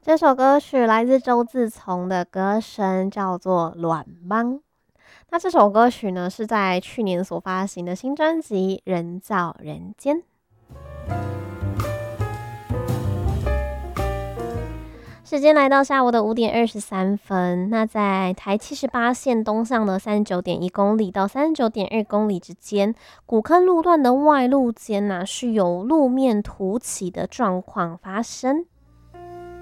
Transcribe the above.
这首歌曲来自周自从的歌声，叫做《卵芒》。那这首歌曲呢，是在去年所发行的新专辑《人造人间》。时间来到下午的5:23，那在台78线东向的39.1公里到39.2公里之间，古坑路段的外路间是有路面凸起的状况发生。